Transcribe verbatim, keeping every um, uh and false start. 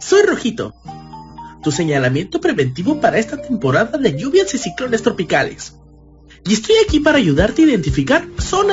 Soy Rojito, tu señalamiento preventivo para esta temporada de lluvias y ciclones tropicales. Y estoy aquí para ayudarte a identificar zonas